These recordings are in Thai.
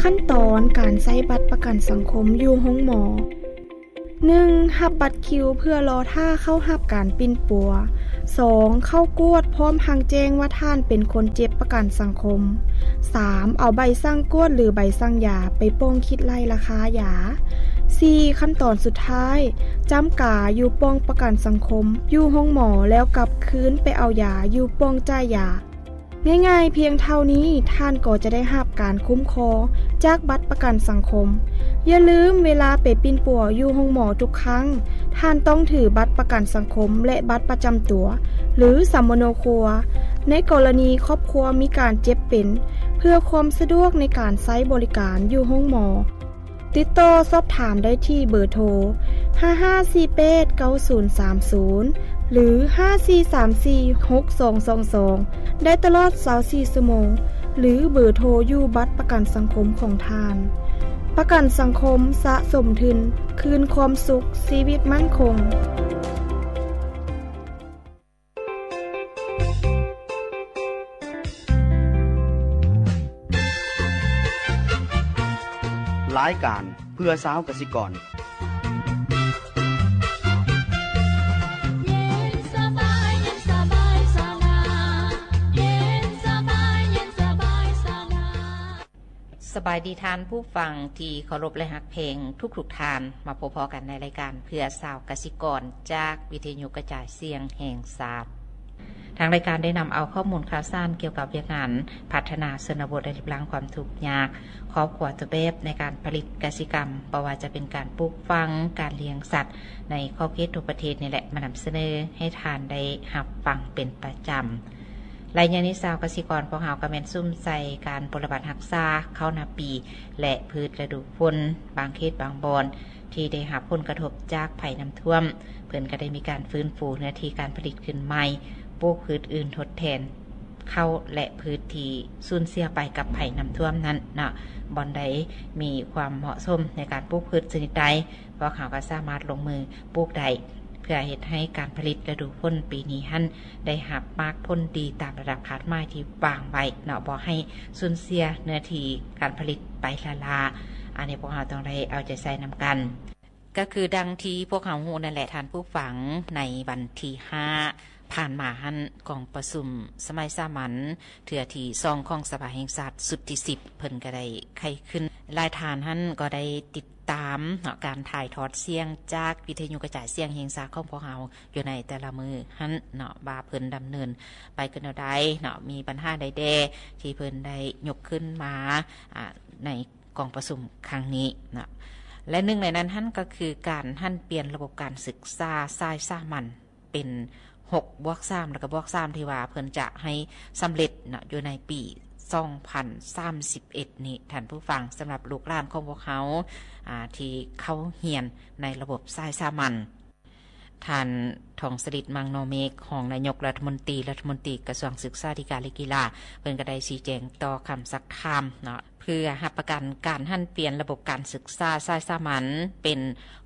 ขั้นตอนการใช้บัตรประกันสังคมอยู่ห้องหมอ 1. รับบัตรคิวเพื่อรอท่าเข้ารับการปิ้นปัว 2. เข้ากวดพร้อมพังแจ้งว่าท่านเป็นคนเจ็บประกันสังคม 3. เอาใบสั่งกวดหรือใบสั่งยาไปป้องคิดไล่ราคายา 4. ขั้นตอนสุดท้ายจำกาอยู่ป้องประกันสังคมอยู่ห้องหมอแล้วกลับคืนไปเอายาอยู่ป้องจ่ายยาง่ายๆเพียงเท่านี้ท่านก็จะได้รับการคุ้มครองจากบัตรประกันสังคมอย่าลืมเวลาไปปิ้นปัวอยู่ห้องหมอทุกครั้งท่านต้องถือบัตรประกันสังคมและบัตรประจำตัวหรือสัมมโนครัวในกรณีครอบครัวมีการเจ็บเป็นเพื่อความสะดวกในการใช้บริการอยู่ห้องหมอติดต่อสอบถามได้ที่เบอร์โทร55489030หรือ54346222ได้ตลอด24ชั่วโมงหรือเบอร์โทรอยู่บัตรประกันสังคมของทานประกันสังคมสะสมทุนคืนความสุขชีวิตมั่นคงรายการเพื่อสาวกสิกรสบายดีทานผู้ฟังที่เคารพและฮักเพลงทุกทานมาพบกันในรายการเพื่อสาวกสิกรจากวิทยุกระจายเสียงแห่งชาติทางรายการได้นำเอาข้อมูลข่าวสารเกี่ยวกับเรื่องงานพัฒนาชนบทและลดละความทุกข์ยากครอบครัวตัวแบบในการผลิตกสิกรรมบ่ว่าจะเป็นการปลูกฝังการเลี้ยงสัตว์ในขอบเขตทั่วประเทศนี่แหละมานำเสนอให้ทานได้รับฟังเป็นประจำรายงานนี้ชาวกสิกรพวกเฮาก็แม่นซุ่มใส่การปฏิบัติรักษาข้าวนาปีและพืชฤดูฝนบางเขตบางบอนที่ได้รับผลกระทบจากภัยน้ำท่วมเพิ่นก็ได้มีการฟื้นฟูเนื้อที่การผลิตขึ้นใหม่ปลูกพืชอื่นทดแทนข้าวและพืชที่สูญเสียไปกับภัยน้ำท่วมนั้นเนาะบ่อนใดมีความเหมาะสมในการปลูกพืชชนิดใดพวกเขาก็สามารถลงมือปลูกได้เพื่อเฮ็ดให้การผลิตฤดูฝนปีนี้หั่นได้รับมากผลดีตามระดับคาดหมายที่วางไว้เนาะบ่ให้สูญเสียเนื้อที่การผลิตไปละอันนี้พวกเราต้องได้เอาใจใส่นำกันก็คือดังที่พวกเราฮู้นั่นแหละท่านผู้ฟังในวันที่5ผ่านมาหั่นกองประชุมสมัยสามัญเทื่อที่2ของสภาแห่งชาติสุดที่10เพิ่นก็ได้ไข้ขึ้นรายทานหั่นก็ได้ติดตามเนาะการถ่ายทอดเสียงจากวิทยุกระจายเสียงแห่งชาติของพวกเราอยู่ในแต่ละมือหั่นเนาะว่าเพิ่นดำเนินไปกันแนวใดเนาะมีปัญหาใดแดที่เพิ่นได้ยกขึ้นมาในกองประชุมครั้งนี้เนาะและหนึ่งในนั้นหั่นก็คือการหั่นเปลี่ยนระบบการศึกษาสายสามัญเป็น6+3แล้วก็+3ที่ว่าเพิ่นจะให้สำเร็จเนาะอยู่ในปี2031นี่ท่านผู้ฟังสำหรับลูกหลานของพวกเขาที่เข้าเรียนในระบบสายสามัญท่านทองสฤษดิ์มังโนเมฆของนายกรัฐมนตรีกระทรวงศึกษาธิการและกีฬาเพิ่นก็ได้ชี้แจงต่อคำซักถามเนาะเพื่อรับประกันการหั่นเปลี่ยนระบบการศึกษาสายสามัญเป็น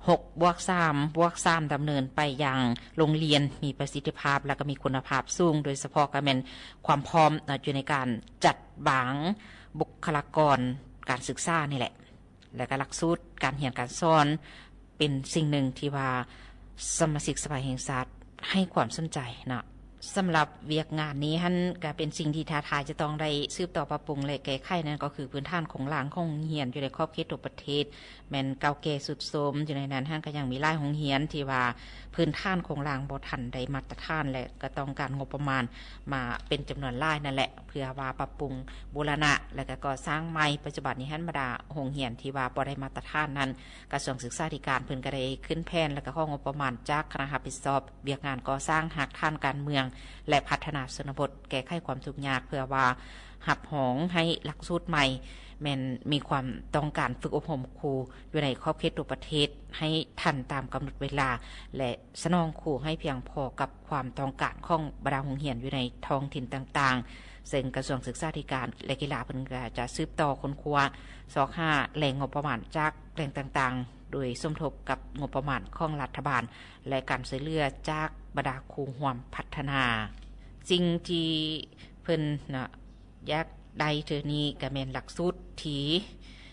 6+3+3ดำเนินไปอย่างโรงเรียนมีประสิทธิภาพและก็มีคุณภาพสูงโดยเฉพาะก็แม่นความพร้อมอยู่ในการจัดวางบุคลากรการศึกษานี่แหละและก็หลักสูตรการเรียนการสอนเป็นสิ่งหนึ่งที่ว่าสมาชิกสภาแห่งชาติให้ความสนใจนะสำหรับเวียกงานนี้ท่านก็เป็นสิ่งที่ท้าทายจะต้องได้สืบต่อปรับปรุงและแก้ไขนั่นก็คือพื้นฐานของหลังของเรียนอยู่ในครอบเขตทั่วประเทศแม่นเก่าแก่สุดโทรมอยู่ในนั้นท่านก็ยังมีหลายโรงเรียนที่ว่าพื้นฐานของหลังบ่ทันได้มาตรฐานและก็ต้องการงบประมาณมาเป็นจำนวนหลายนั่นแหละเพื่อว่าปรับปรุงบูรณะและก็ก่อสร้างใหม่ปัจจุบันนี้ท่านบรรดาโรงเรียนที่ว่าบ่ได้มาตรฐานนั้นกระทรวงศึกษาธิการเพิ่นก็ได้ขึ้นแผนและก็ของงบประมาณจากคณะรับผิดชอบเวียกงานก่อสร้างหากท่านการเมืองและพัฒนาชนบทแก้ไขความทุกข์ยากเพื่อว่าหับหองให้หลักสูตรใหม่แม่นมีความต้องการฝึกอบรมครูอยู่ในขอบเขตทั่วประเทศให้ทันตามกำหนดเวลาและสนองครูให้เพียงพอกับความต้องการของบรรดาโรงเรียนอยู่ในท้องถิ่นต่างๆซึ่งกระทรวงศึกษาธิการและกีฬาเพิ่นก็จะสืบต่อค้นคว้าซอกหาแหล่งงบประมาณจากแหล่งต่างๆโดยสมทบกับงบประมาณของรัฐบาลและการช่วยเหลือจากบรรดาครูร่วมพัฒนาสิ่งที่เพิ่นอยากได้เทื่อนี้ก็แม่นหลักสูตรที่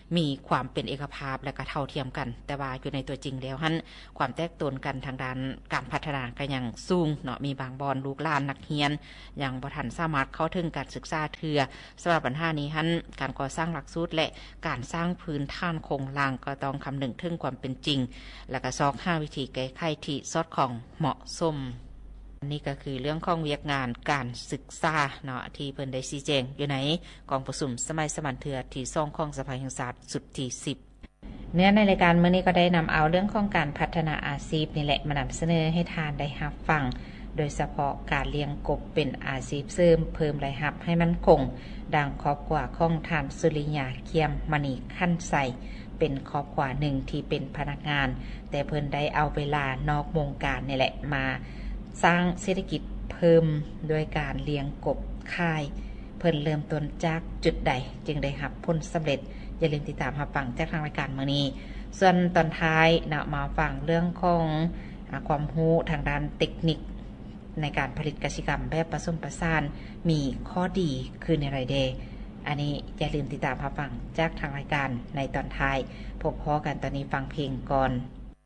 มีความเป็นเอกภาพและก็เท่าเทียมกันแต่ว่าอยู่ในตัวจริงแล้วหั่นความแตกต่างกันทางด้านการพัฒนาก็ยังสูงเนาะมีบางบอนลูกหลานนักเรียนยังบ่ทันสามารถเข้าถึงการศึกษาเทื่อสำหรับปัญหานี้หั่นการก่อสร้างหลักสูตรและการสร้างพื้นฐานโครงสร้างก็ต้องคำนึงถึงความเป็นจริงและก็ซอกหาวิธีแก้ไขที่สอดคล้องเหมาะสมนี่ก็คือเรื่องของเวียกงานการศึกษาเนาะที่เพิ่นได้ชี้แจงอยู่ในกองประชุมสมัยสมันเทือที่2ของสภาแห่งชาติสุดที่10เนื้อในรายการมื้อนี้ก็ได้นำเอาเรื่องของการพัฒนาอาชีพนี่แหละมานำเสนอให้ทานได้รับฟังโดยเฉพาะการเลี้ยงกบเป็นอาชีพเสริมเพิ่มรายรับให้มั่นคงดังครอบครัวของท่านสุริยาเคียมมณีขั้นใสเป็นครอบครัวหนึ่งที่เป็นพนักงานแต่เพิ่นได้เอาเวลานอกวงการนี่แหละมาสร้างเศรษฐกิจเพิ่มโดยการเลี้ยงกบค่ายเพิ่นเริ่มต้นจากจุดใดจึงได้รับผลสำเร็จอย่าลืมติดตามรับฟังจากทางรายการมื้อนี้ส่วนตอนท้ายนะมาฟังเรื่องของความรู้ทางด้านเทคนิคในการผลิตกสิกรรมแบบผสมผสานมีข้อดีคือในไรเดอันนี้อย่าลืมติดตามรับฟังจากทางรายการในตอนท้ายพบพอกันตอนนี้ฟังเพลงก่อน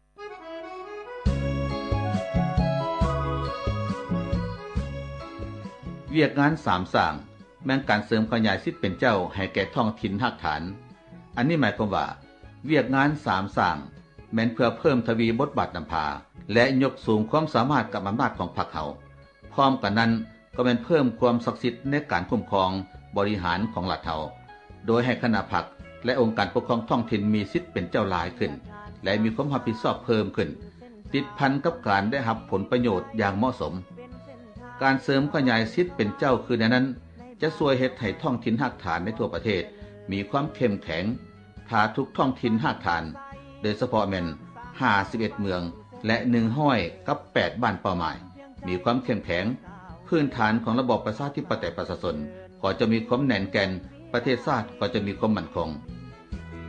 เวียกงานสามสร้างแม่งการเสริมขยายสิทธิ์เป็นเจ้าให้แก่ท้องถิ่นรากฐานอันนี้หมายความว่าเวียกงานสามสร้างแม้นเพื่อเพิ่มทวีบทบาทนำพาและยกสูงความสามารถกับอำนาจของพรรคเฮาพร้อมกันนั้นก็เป็นเพิ่มความศักดิ์สิทธิ์ในการคุ้มครองบริหารของรัฐเฮาโดยให้คณะพรรคและองค์การปกครองท้องถิ่นมีสิทธิ์เป็นเจ้าหลายขึ้นและมีความรับผิดชอบเพิ่มขึ้นติดพันกับการได้รับผลประโยชน์อย่างเหมาะสมการเสริมขยายสิทธิ์เป็นเจ้าคือในนั้นจะช่วยเฮ็ดให้ท้องถิ่นรากฐานในทั่วประเทศมีความเข้มแข็งถ้าทุกท้องถิ่นรากฐานโดยเฉพาะแม่น51เมืองและ100กับ8บ้านเป้าหมายมีความเข้มแข็งพื้นฐานของระบอบประชาธิปไตยประชาชนก็จะมีความแน่นแก่นประเทศชาติก็จะมีความมั่นคง